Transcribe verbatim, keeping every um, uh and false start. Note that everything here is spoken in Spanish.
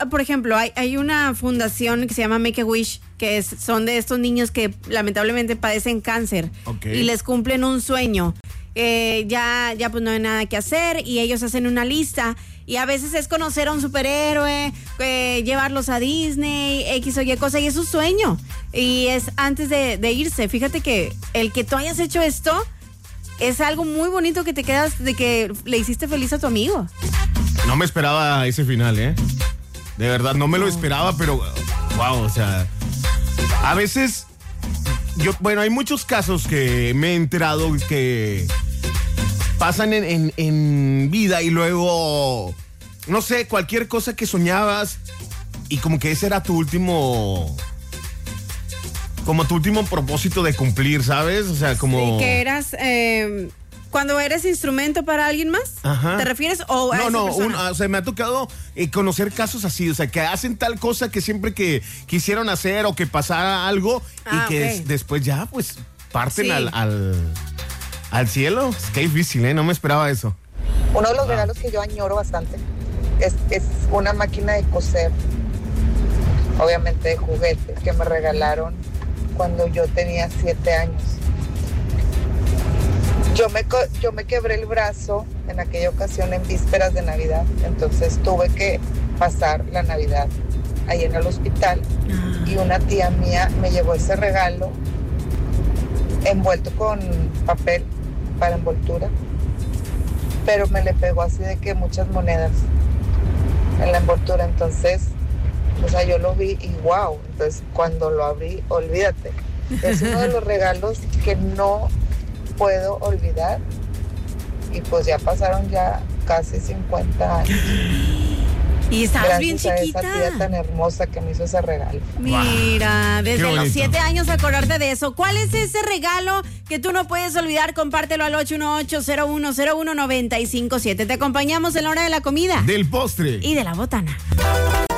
por ejemplo, hay, hay una fundación que se llama Make a Wish, que es, son de estos niños que lamentablemente padecen cáncer. Okay. Y les cumplen un sueño. Eh, ya, ya pues no hay nada que hacer y ellos hacen una lista y a veces es conocer a un superhéroe, eh, llevarlos a Disney, X o Y cosa, y es un sueño y es antes de, de irse. Fíjate que el que tú hayas hecho esto es algo muy bonito, que te quedas de que le hiciste feliz a tu amigo. No me esperaba ese final, ¿eh? De verdad, no me lo esperaba, pero wow, o sea, a veces yo, bueno, hay muchos casos que me he enterado que pasan en, en, en vida y luego, no sé, cualquier cosa que soñabas y como que ese era tu último, como tu último propósito de cumplir, ¿sabes? O sea, como... Sí, que eras... Eh, cuando eres instrumento para alguien más. Ajá. ¿Te refieres? O a no, esa no, persona? un, o sea, me ha tocado eh, conocer casos así, o sea, que hacen tal cosa que siempre que quisieron hacer o que pasara algo Ah, y que okay. es, después ya, pues, parten Sí. al, al, al cielo. Es que difícil, ¿eh? No me esperaba eso. Uno de los regalos que yo añoro bastante es, es una máquina de coser, obviamente de juguete, que me regalaron cuando yo tenía siete años. Yo me, yo me quebré el brazo en aquella ocasión en vísperas de Navidad, entonces tuve que pasar la Navidad ahí en el hospital y una tía mía me llevó ese regalo envuelto con papel para envoltura, pero me le pegó así de que muchas monedas en la envoltura, entonces, o sea, yo lo vi y wow, entonces cuando lo abrí, olvídate, es uno de los regalos que no puedo olvidar y pues ya pasaron ya casi cincuenta años. Y estabas Gracias bien a chiquita. esa tía tan hermosa que me hizo ese regalo. Mira, Qué desde los bonito. siete años acordarte de eso. ¿Cuál es ese regalo que tú no puedes olvidar? Compártelo al ocho uno ocho, cero uno cero uno, nueve cinco siete. Te acompañamos en la hora de la comida Del postre. y de la botana.